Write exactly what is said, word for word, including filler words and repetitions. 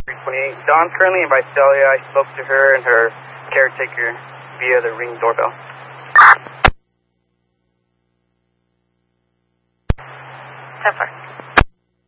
three twenty-eight. Dawn's currently in Visalia. I spoke to her and her caretaker via the Ring doorbell. ten four.